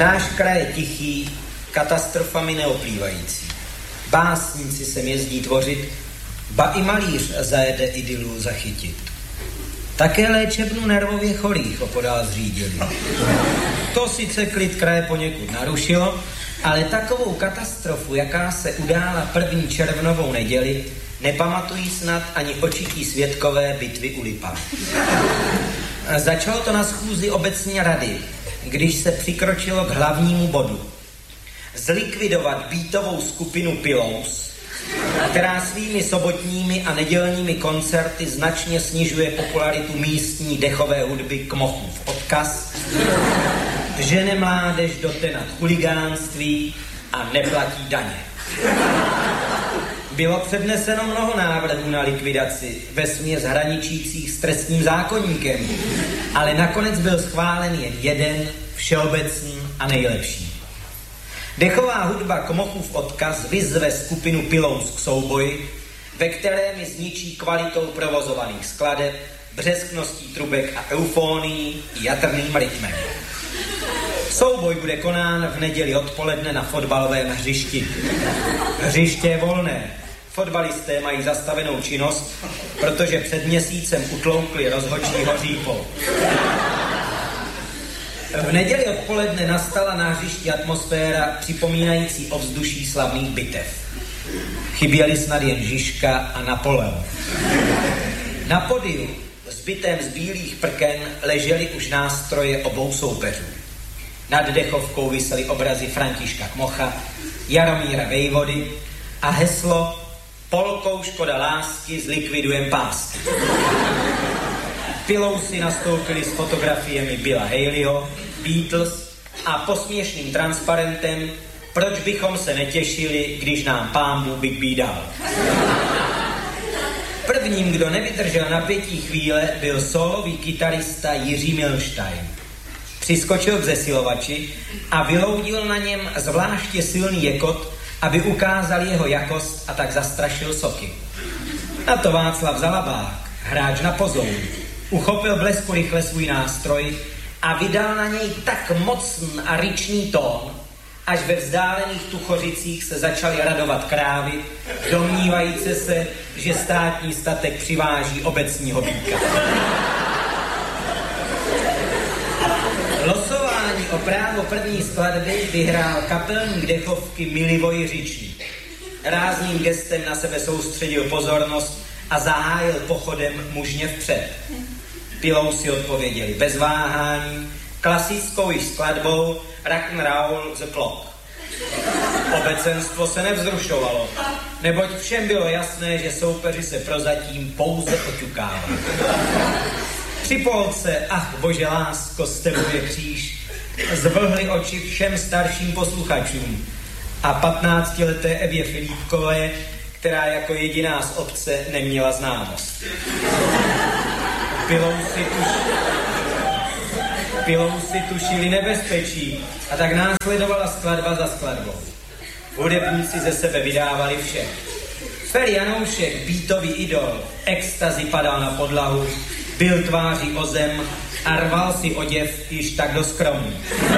Náš kraj je tichý, katastrofami neoplývající. Básníci sem jezdí tvořit, ba i malíř zajede idylu zachytit. Také léčebnu nervově chorých opodál zřídili. To sice klid kraje poněkud narušilo, ale takovou katastrofu, jaká se udála 1. červnovou neděli, nepamatují snad ani očití svědkové bitvy u Lipa. Začalo to na schůzi obecní rady, když se přikročilo k hlavnímu bodu. Zlikvidovat býtovou skupinu Pilous, která svými sobotními a nedělními koncerty značně snižuje popularitu místní dechové hudby Kmochův odkaz, žene mládež do tenat chuligánství a neplatí daně. Bylo předneseno mnoho návrhů na likvidaci, vesměs hraničících s trestním zákoníkem, ale nakonec byl schválen jen jeden, všeobecný a nejlepší. Dechová hudba Kmochův odkaz vyzve skupinu Pilous k souboji, ve kterém ji zničí kvalitou provozovaných skladeb, břeskností trubek a eufonií i jatrným rytmem. Souboj bude konán v neděli odpoledne na fotbalovém hřišti. Hřiště je volné. Fotbalisté mají zastavenou činnost, protože před měsícem utloukli rozhodčí Hořípol. V neděli odpoledne nastala na hřišti atmosféra připomínající ovzduší slavných bitev. Chyběli snad jen Žižka a Napoleon. Na podiu, zbytém z bílých prken, ležely už nástroje obou soupeřů. Nad dechovkou visely obrazy Františka Kmocha, Jaromíra Vejvody a heslo Polkou škoda lásky, zlikvidujem pásky. Pilousy nastoupili s fotografiemi Billa Haleyho, Beatles a posměšným transparentem Proč bychom se netěšili, když nám Pán Bůh Big B dal. Prvním, kdo nevydržel napětí chvíle, byl sólový kytarista Jiří Milstein. Přiskočil k zesilovači a vyloudil na něm zvláště silný jekot, aby ukázal jeho jakost a tak zastrašil soky. Na to Václav Zalabák, hráč na pozoun, uchopil blesku rychle svůj nástroj a vydal na něj tak mocný a ryčný tón, až ve vzdálených Tuchořicích se začaly radovat krávy, domnívající se, že státní statek přiváží obecního býka. Losování o právo první skladby vyhrál kapelník dechovky Milivoj Řičný. Rázným gestem na sebe soustředil pozornost a zahájil pochodem mužně vpřed. Pilousy odpověděli bez váhání, klasickou již skladbou Rock'n'Roll the Clock. Obecenstvo se nevzrušovalo, neboť všem bylo jasné, že soupeři se prozatím pouze oťukávají. Při polce Ach bože lásko, s tebou je kříž zvlhly oči všem starším posluchačům a 15leté Evě Filipkové, která jako jediná z obce neměla známost. Pilousy tušili nebezpečí a tak následovala skladba za skladbou. Hudebníci ze sebe vydávali vše. Feri Janoušek, beatový idol, extazi padal na podlahu, byl tváří o zem a rval si oděv již tak dost skromný.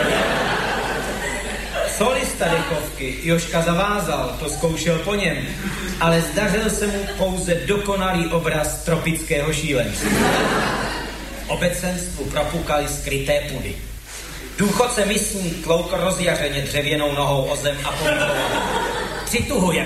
Solista dechovky Jožka Zavázal to zkoušel po něm, ale zdařil se mu pouze dokonalý obraz tropického šílenství. Obecenstvu propukali skryté pudy. Důchodce misník tloukl rozjařeně dřevěnou nohou o zem a pomlouval. Přituhuje.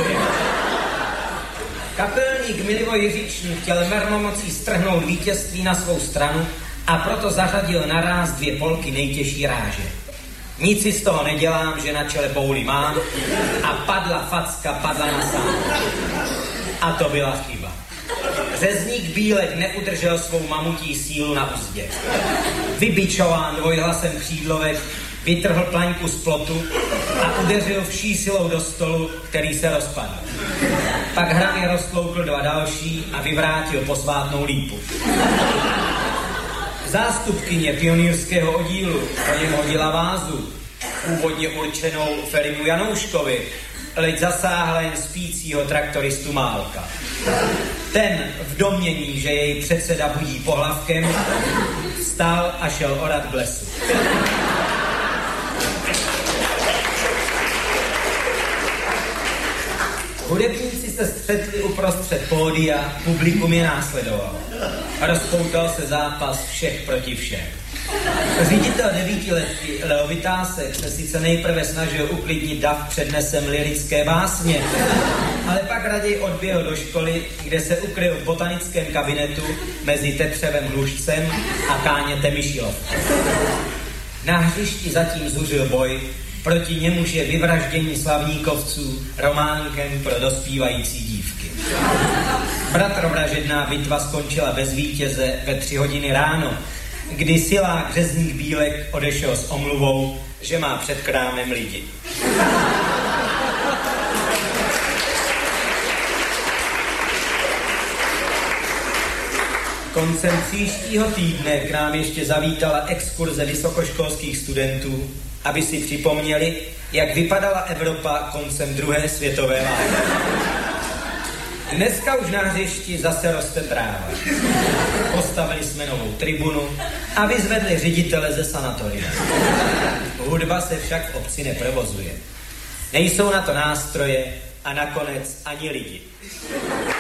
Kapelník Milivoj Jiříčný chtěl mermomocí strhnout vítězství na svou stranu a proto zařadil naráz 2 polky nejtěžší ráže. Nic si z toho nedělám, že na čele bouli mám a padla facka, padla na sám. A to byla chyba. Řezník Bílek neudržel svou mamutí sílu na uzdě. Vybičován dvojhlasem Křídlovek vytrhl plaňku z plotu a udeřil vší silou do stolu, který se rozpadl. Pak hravě rozkloukl 2 další a vyvrátil posvátnou lípu. Zástupkyně pionýrského oddílu po něm hodila vázu, původně určenou Ferimu Janouškovi, leč zasáhla jen spícího traktoristu Málka. Ten v domnění, že jej předseda budí pohlavkem, vstal a šel orat k lesu. Hudebníci se střetli uprostřed pódia, publikum je následovalo. Rozpoutal se zápas všech proti všem. Ředitel 9letý Leo Vytásek se sice nejprve snažil uklidnit dav přednesem lyrické básně, ale pak raději odběhl do školy, kde se ukryl v botanickém kabinetu mezi Tetřevem Hlušcem a Kánětem Myšilovkou. Na hřišti zatím zuřil boj, proti němuž je vyvraždění slavníkovců románkem pro dospívající dívky. Bratrovražedná bitva skončila bez vítěze ve 3 hodiny ráno, kdy silák Řezník Bílek odešel s omluvou, že má před krámem lidi. Koncem příštího týdne k nám ještě zavítala exkurze vysokoškolských studentů, aby si připomněli, jak vypadala Evropa koncem druhé světové války. Dneska už na hřišti zase roste tráva. Postavili jsme novou tribunu a vyzvedli ředitele ze sanatoria. Hudba se však v obci neprovozuje. Nejsou na to nástroje a nakonec ani lidi.